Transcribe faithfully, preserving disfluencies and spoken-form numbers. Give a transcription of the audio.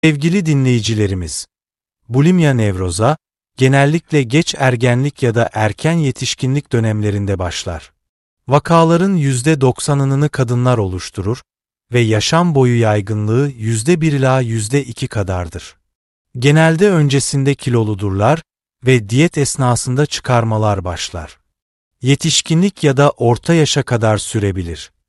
Sevgili dinleyicilerimiz, bulimya nevroza, genellikle geç ergenlik ya da erken yetişkinlik dönemlerinde başlar. Vakaların yüzde doksanını kadınlar oluşturur ve yaşam boyu yaygınlığı yüzde bir ila yüzde iki kadardır. Genelde öncesinde kiloludurlar ve diyet esnasında çıkarmalar başlar. Yetişkinlik ya da orta yaşa kadar sürebilir.